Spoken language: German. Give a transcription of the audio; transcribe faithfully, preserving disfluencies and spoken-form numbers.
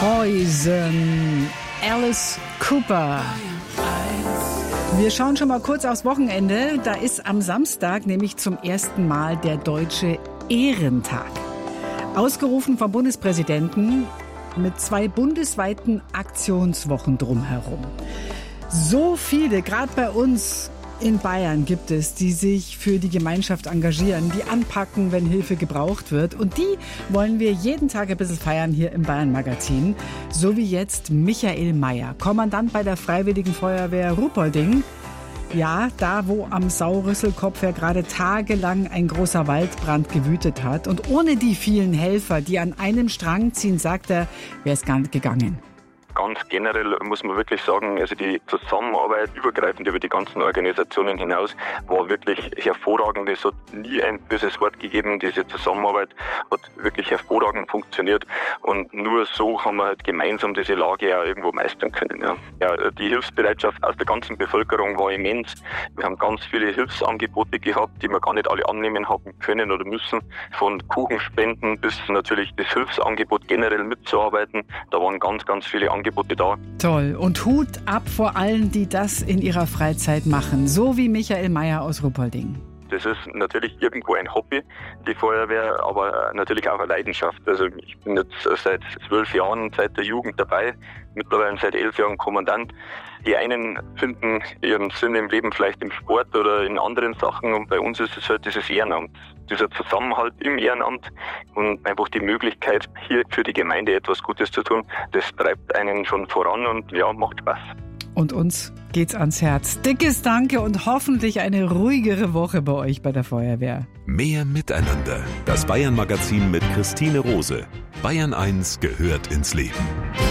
Poison, Alice Cooper. Wir schauen schon mal kurz aufs Wochenende. Da ist am Samstag nämlich zum ersten Mal der Deutsche Ehrentag. Ausgerufen vom Bundespräsidenten mit zwei bundesweiten Aktionswochen drumherum. So viele, gerade bei uns in Bayern gibt es, die sich für die Gemeinschaft engagieren, die anpacken, wenn Hilfe gebraucht wird. Und die wollen wir jeden Tag ein bisschen feiern hier im Bayern-Magazin. So wie jetzt Michael Mayer, Kommandant bei der Freiwilligen Feuerwehr Ruhpolding. Ja, da wo am Saurüsselkopf ja gerade tagelang ein großer Waldbrand gewütet hat. Und ohne die vielen Helfer, die an einem Strang ziehen, sagt er, wäre es gar nicht gegangen. Ganz generell muss man wirklich sagen, also die Zusammenarbeit übergreifend über die ganzen Organisationen hinaus war wirklich hervorragend. Es hat nie ein böses Wort gegeben. Diese Zusammenarbeit hat wirklich hervorragend funktioniert und nur so haben wir halt gemeinsam diese Lage auch irgendwo meistern können. Ja. Ja, die Hilfsbereitschaft aus der ganzen Bevölkerung war immens. Wir haben ganz viele Hilfsangebote gehabt, die wir gar nicht alle annehmen haben können oder müssen. Von Kuchenspenden bis natürlich das Hilfsangebot generell mitzuarbeiten. Da waren ganz, ganz viele Angebote. Angebote da. Toll. Und Hut ab vor allen, die das in ihrer Freizeit machen. So wie Michael Mayer aus Ruhpolding. Das ist natürlich irgendwo ein Hobby, die Feuerwehr, aber natürlich auch eine Leidenschaft. Also ich bin jetzt seit zwölf Jahren, seit der Jugend dabei, mittlerweile seit elf Jahren Kommandant. Die einen finden ihren Sinn im Leben vielleicht im Sport oder in anderen Sachen und bei uns ist es halt dieses Ehrenamt, dieser Zusammenhalt im Ehrenamt und einfach die Möglichkeit, hier für die Gemeinde etwas Gutes zu tun, das treibt einen schon voran und ja, macht Spaß. Und uns geht's ans Herz. Dickes Danke und hoffentlich eine ruhigere Woche bei euch bei der Feuerwehr. Mehr Miteinander. Das Bayern-Magazin mit Christine Rose. Bayern eins gehört ins Leben.